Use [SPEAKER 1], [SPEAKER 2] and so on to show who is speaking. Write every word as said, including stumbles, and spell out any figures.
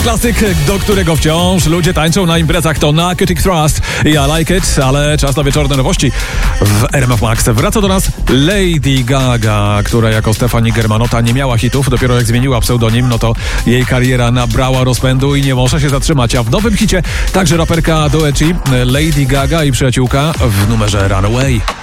[SPEAKER 1] Klasyk, do którego wciąż ludzie tańczą na imprezach, to Narcotic Trust i I Like It, ale czas na wieczorne nowości. W R M F Max wraca do nas Lady Gaga, która jako Stefani Germanotta nie miała hitów, dopiero jak zmieniła pseudonim, no to jej kariera nabrała rozpędu i nie może się zatrzymać, a w nowym hicie także raperka dueci Lady Gaga i przyjaciółka w numerze Runaway.